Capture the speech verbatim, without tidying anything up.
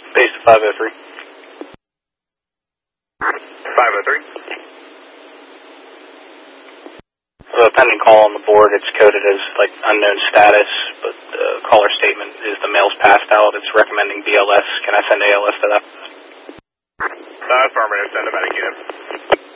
Base to five oh three. five oh three. So a pending call on the board, it's coded as like unknown status, but the caller statement is the mail's passed out. It's recommending B L S. Can I send A L S to that? Uh, affirmative, send them out again.